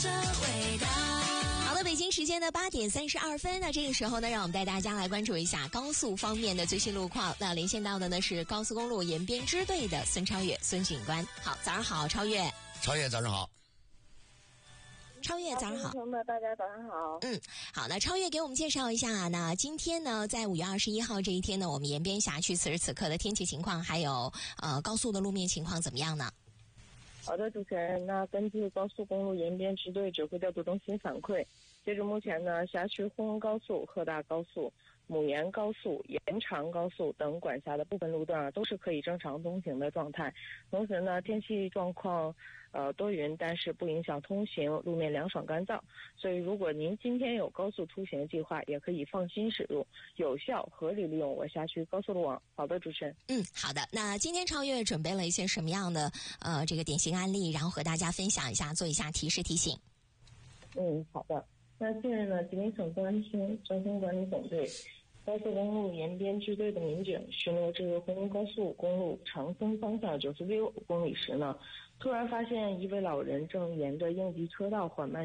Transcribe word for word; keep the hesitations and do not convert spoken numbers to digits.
好的，北京时间的八点三十二分，那这个时候呢，让我们带大家来关注一下高速方面的最新路况。那连线到的呢是高速公路延边支队的孙超越孙警官。好，早上好，超越。 超越早上好。 超越早上好， 朋友们，大家早上好。 嗯，好，那超越给我们介绍一下，那今天呢，在五月二十一号这一天呢，我们延边辖区此时此刻的天气情况，还有呃高速的路面情况怎么样呢？ 好的，主持人，那根据高速公路延边支队指挥调度中心反馈，截至目前呢，辖区呼恩高速、鹤大高速、母岩高速、延长高速等管辖的部分路段啊，都是可以正常通行的状态。同时呢，天气状况呃多云，但是不影响通行，路面凉爽干燥。所以，如果您今天有高速出行计划，也可以放心驶入，有效合理利用我辖区高速路网。好的，主持人。 嗯，好的。那今天超越准备了一些什么样的呃这个典型案例，然后和大家分享一下，做一下提示提醒。 嗯，好的。那近日呢，吉林省公安厅交通管理总队高速公路延边支队的民警巡逻至呼恩高速公路长森方向九十六公里时呢，突然发现一位老人正沿着应急车道缓慢